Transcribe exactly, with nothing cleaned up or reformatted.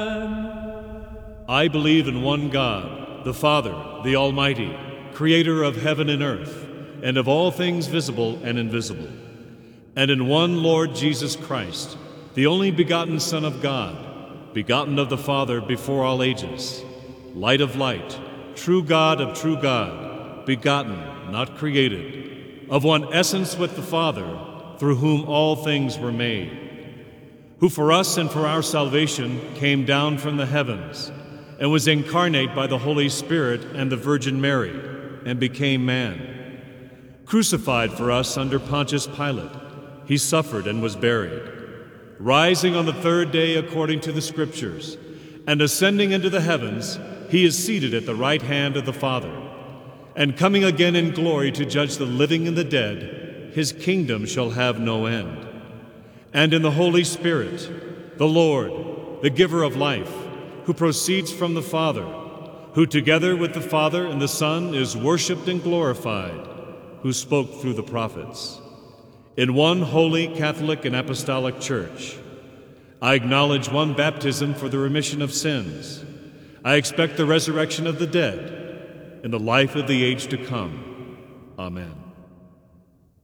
I believe in one God, the Father, the Almighty, creator of heaven and earth, and of all things visible and invisible, and in one Lord Jesus Christ, the only begotten Son of God, begotten of the Father before all ages, light of light, true God of true God, begotten, not created, of one essence with the Father, through whom all things were made, who for us and for our salvation came down from the heavens, and was incarnate by the Holy Spirit and the Virgin Mary, and became man. Crucified for us under Pontius Pilate, he suffered and was buried, rising on the third day according to the Scriptures, and ascending into the heavens, he is seated at the right hand of the Father, and coming again in glory to judge the living and the dead, his kingdom shall have no end. And in the Holy Spirit, the Lord, the giver of life, who proceeds from the Father, who together with the Father and the Son is worshipped and glorified, who spoke through the prophets. In one holy Catholic and Apostolic Church, I acknowledge one baptism for the remission of sins. I expect the resurrection of the dead and the life of the age to come. Amen.